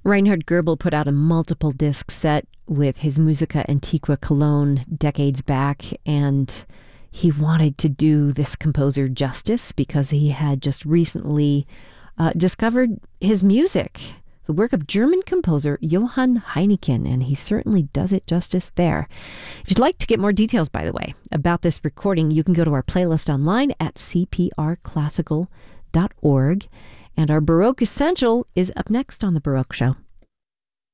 Reinhard Goebel put out a multiple disc set with his Musica Antiqua Cologne decades back, and he wanted to do this composer justice because he had just recently discovered his music, the work of German composer Johann Heineken, and he certainly does it justice there. If you'd like to get more details, by the way, about this recording, you can go to our playlist online at cprclassical.org. And our Baroque Essential is up next on The Baroque Show.